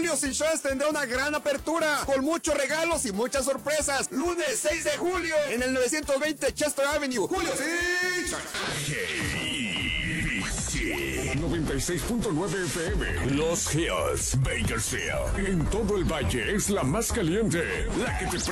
Julius Insurance tendrá una gran apertura, con muchos regalos y muchas sorpresas. Lunes 6 de julio, en el 920 Chester Avenue. Julius Insurance. 96.9 FM. Los Hills, Bakersfield. En todo el valle es la más caliente. La que te